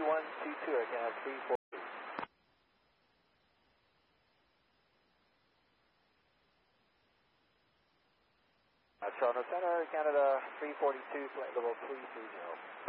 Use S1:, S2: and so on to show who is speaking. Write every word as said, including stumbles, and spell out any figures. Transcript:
S1: two one two two, Air Canada three forty. Uh, Toronto Center, Canada three forty-two, flight level three three zero.